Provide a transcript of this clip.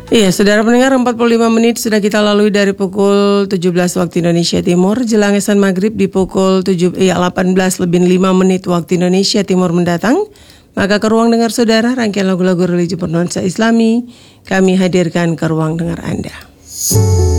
Iya, saudara pendengar, 45 menit sudah kita lalui dari pukul 17 waktu Indonesia Timur. Jelang esan maghrib di pukul 18 lebih 5 menit waktu Indonesia Timur mendatang. Maka ke ruang dengar saudara, rangkaian lagu-lagu religi bernuansa Islami kami hadirkan ke ruang dengar Anda.